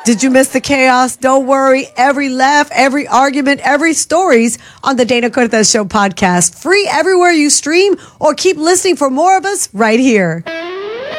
Did you miss the chaos? Don't worry. Every laugh, every argument, every stories on the Dana Cortez Show podcast. Free everywhere you stream or keep listening for more of us right here.